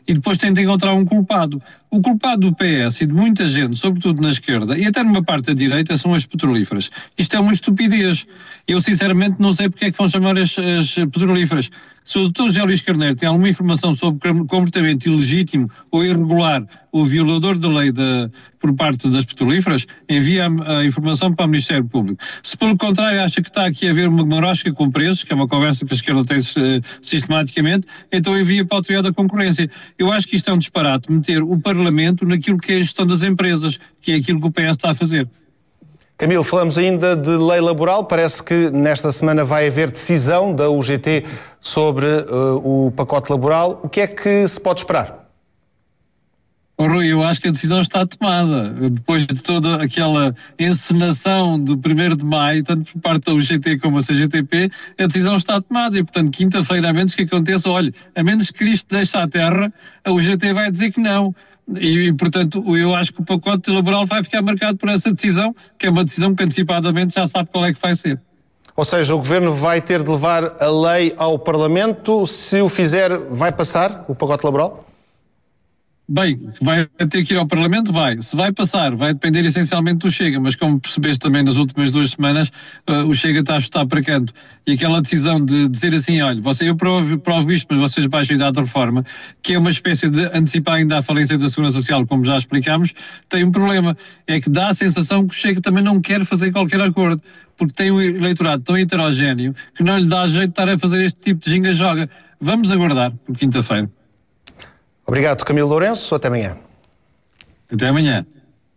e depois tem de encontrar um culpado. O culpado do PS e de muita gente, sobretudo na esquerda e até numa parte da direita, são as petrolíferas. Isto é uma estupidez. Eu sinceramente não sei porque é que vão chamar as petrolíferas. Se o Dr. José Luís Carneiro tem alguma informação sobre comportamento ilegítimo ou irregular ou violador da lei por parte das petrolíferas, envia a informação para o Ministério Público. Se pelo contrário acha que está aqui a haver uma marosca com preços, que é uma conversa que a esquerda tem sistematicamente, então envia para a Autoridade da Concorrência. Eu acho que isto é um disparate, meter o Parlamento naquilo que é a gestão das empresas, que é aquilo que o PS está a fazer. Camilo, falamos ainda de lei laboral. Parece que nesta semana vai haver decisão da UGT sobre o pacote laboral. O que é que se pode esperar? Rui, eu acho que a decisão está tomada. Depois de toda aquela encenação do 1º de maio, tanto por parte da UGT como a CGTP, a decisão está tomada. E, portanto, quinta-feira, a menos que aconteça, olha, a menos que Cristo deixe a terra, a UGT vai dizer que não. E, portanto, eu acho que o pacote laboral vai ficar marcado por essa decisão, que é uma decisão que antecipadamente já sabe qual é que vai ser. Ou seja, o Governo vai ter de levar a lei ao Parlamento. Se o fizer, vai passar o pacote laboral? Bem, vai ter que ir ao Parlamento? Vai. Se vai passar, vai depender essencialmente do Chega, mas como percebeste também nas últimas 2 semanas, o Chega está a chutar para canto. E aquela decisão de dizer assim, olha, eu provo isto, mas vocês baixam a idade de reforma, que é uma espécie de antecipar ainda a falência da Segurança Social, como já explicámos, tem um problema. É que dá a sensação que o Chega também não quer fazer qualquer acordo, porque tem um eleitorado tão heterogéneo que não lhe dá jeito de estar a fazer este tipo de ginga-joga. Vamos aguardar por quinta-feira. Obrigado, Camilo Lourenço. Até amanhã. Até amanhã.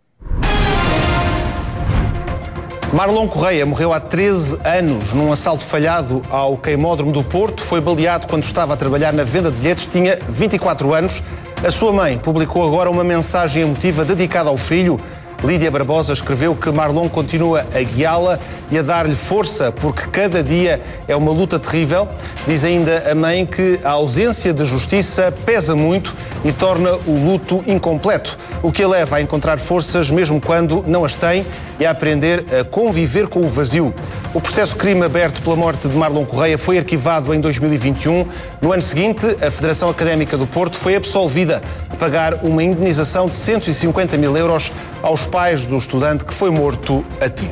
Marlon Correia morreu há 13 anos num assalto falhado ao queimódromo do Porto. Foi baleado quando estava a trabalhar na venda de bilhetes. Tinha 24 anos. A sua mãe publicou agora uma mensagem emotiva dedicada ao filho. Lídia Barbosa escreveu que Marlon continua a guiá-la e a dar-lhe força, porque cada dia é uma luta terrível. Diz ainda a mãe que a ausência de justiça pesa muito e torna o luto incompleto, o que a leva a encontrar forças mesmo quando não as tem e a aprender a conviver com o vazio. O processo crime aberto pela morte de Marlon Correia foi arquivado em 2021. No ano seguinte, a Federação Académica do Porto foi absolvida de pagar uma indenização de 150 mil euros aos pais do estudante que foi morto a tiro.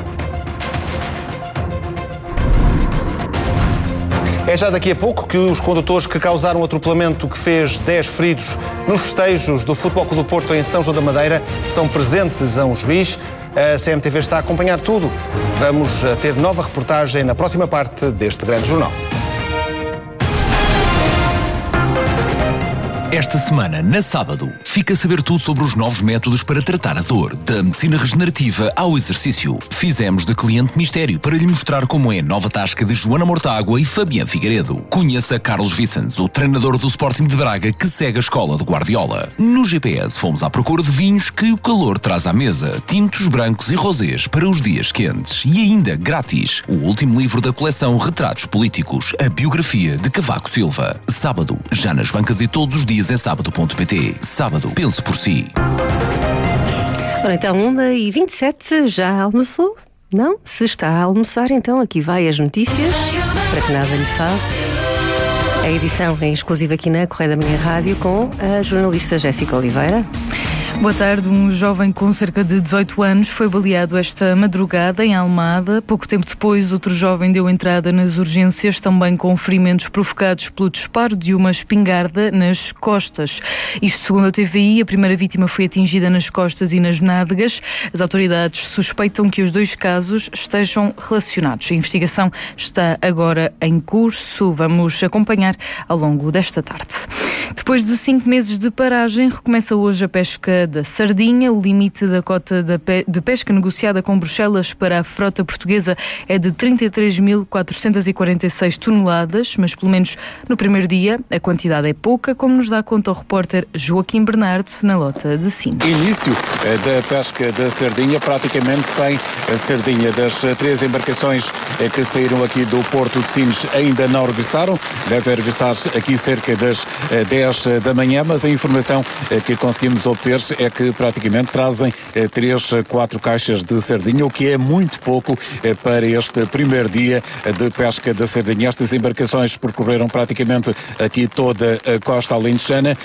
É já daqui a pouco que os condutores que causaram o atropelamento que fez 10 feridos nos festejos do Futebol Clube do Porto em São João da Madeira são presentes a um juiz. A CMTV está a acompanhar tudo. Vamos ter nova reportagem na próxima parte deste grande jornal. Esta semana, na sábado, fica a saber tudo sobre os novos métodos para tratar a dor, da medicina regenerativa ao exercício. Fizemos de cliente mistério para lhe mostrar como é a nova tasca de Joana Mortágua e Fabián Figueiredo. Conheça Carlos Vicens, o treinador do Sporting de Braga que segue a escola de Guardiola. No GPS fomos à procura de vinhos que o calor traz à mesa, tintos brancos e rosés para os dias quentes. E ainda, grátis, o último livro da coleção Retratos Políticos, a biografia de Cavaco Silva. Sábado, já nas bancas e todos os dias em sábado.pt. Sábado, pense por si. Ora, então, 1h27, já almoçou? Não? Se está a almoçar, então aqui vai as notícias, para que nada lhe falte. A edição é exclusiva aqui na Correia da Manhã Rádio com a jornalista Jéssica Oliveira. Boa tarde. Um jovem com cerca de 18 anos foi baleado esta madrugada em Almada. Pouco tempo depois, outro jovem deu entrada nas urgências, também com ferimentos provocados pelo disparo de uma espingarda nas costas. Isto segundo a TVI, a primeira vítima foi atingida nas costas e nas nádegas. As autoridades suspeitam que os 2 casos estejam relacionados. A investigação está agora em curso. Vamos acompanhar ao longo desta tarde. Depois de 5 meses de paragem, recomeça hoje a pesca da sardinha. O limite da cota de pesca negociada com Bruxelas para a frota portuguesa é de 33.446 toneladas, mas pelo menos no primeiro dia a quantidade é pouca, como nos dá conta o repórter Joaquim Bernardo na Lota de Sines. Início da pesca da sardinha, praticamente sem a sardinha. Das 3 embarcações que saíram aqui do Porto de Sines ainda não regressaram. Deve regressar aqui cerca das 10 da manhã, mas a informação que conseguimos obter é que praticamente trazem 3, 4 caixas de sardinha, o que é muito pouco para este primeiro dia de pesca da sardinha. Estas embarcações percorreram praticamente aqui toda a costa alentejana